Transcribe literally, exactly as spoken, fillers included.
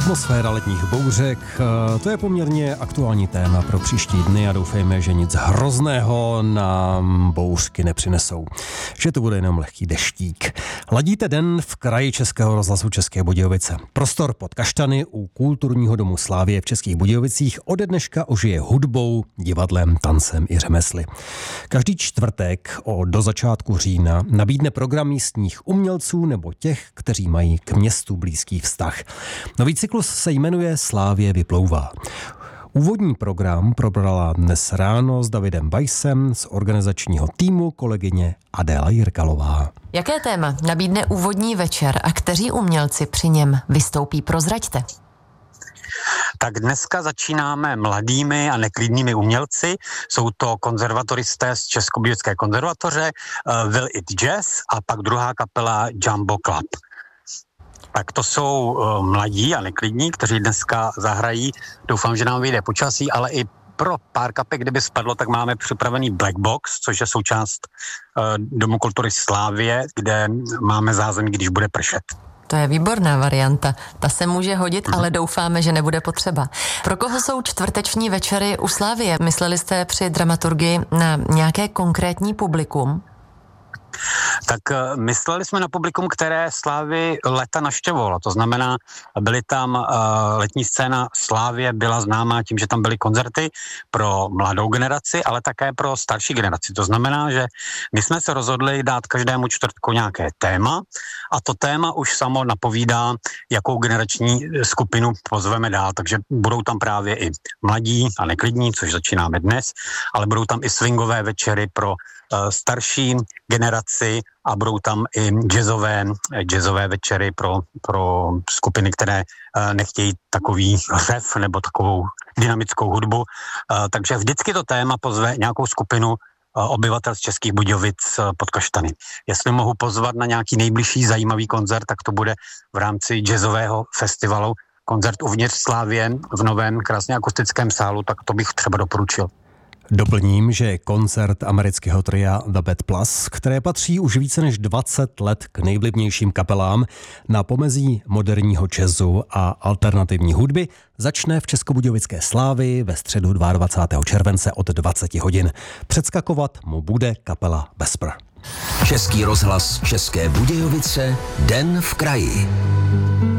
Atmosféra letních bouřek, to je poměrně aktuální téma pro příští dny a doufejme, že nic hrozného nám bouřky nepřinesou. Že to bude jenom lehký deštík. Ladíte den v kraji Českého rozhlasu České Budějovice. Prostor pod kaštany u Kulturního domu Slávie v Českých Budějovicích ode dneška ožije hudbou, divadlem, tancem i řemesly. Každý čtvrtek o do začátku října nabídne program místních umělců nebo těch, kteří mají k městu blízký vztah. Nový cyklus se jmenuje Slávie vyplouvá. Úvodní program probrala dnes ráno s Davidem Weissem z organizačního týmu kolegyně Adéla Jirkalová. Jaké téma nabídne úvodní večer a kteří umělci při něm vystoupí, prozraďte. Tak dneska začínáme mladými a neklidnými umělci. Jsou to konzervatoristé z Českobudějovické konzervatoře, uh, Will It Jazz a pak druhá kapela Jumbo Club. Tak to jsou uh, mladí a neklidní, kteří dneska zahrají. Doufám, že nám vyjde počasí, ale i pro pár kapek, kdyby spadlo, tak máme připravený Black Box, což je součást uh, Domu kultury Slávie, kde máme zázemí, když bude pršet. To je výborná varianta. Ta se může hodit, mm. ale doufáme, že nebude potřeba. Pro koho jsou čtvrteční večery u Slávie? Mysleli jste při dramaturgii na nějaké konkrétní publikum? Tak mysleli jsme na publikum, které Slávy leta navštěvovalo. To znamená, byly tam uh, letní scéna Slávie, byla známá tím, že tam byly koncerty pro mladou generaci, ale také pro starší generaci. To znamená, že my jsme se rozhodli dát každému čtvrtku nějaké téma a to téma už samo napovídá, jakou generační skupinu pozveme dál. Takže budou tam právě i mladí a neklidní, což začínáme dnes, ale budou tam i swingové večery pro starší generaci a budou tam i jazzové, jazzové večery pro, pro skupiny, které nechtějí takový řev nebo takovou dynamickou hudbu. Takže vždycky to téma pozve nějakou skupinu obyvatel z Českých Budějovic pod kaštany. Jestli mohu pozvat na nějaký nejbližší zajímavý koncert, tak to bude v rámci jazzového festivalu koncert uvnitř Slávie v novém krásně akustickém sálu, tak to bych třeba doporučil. Doplním, že je koncert amerického tria The Bad Plus, které patří už více než dvacet let k nejvlivnějším kapelám na pomezí moderního jazzu a alternativní hudby, začne v Českobudějovické Slávii ve středu dvacátého druhého července od dvacet hodin. Předskakovat mu bude kapela Vesper. Český rozhlas České Budějovice, Den v kraji.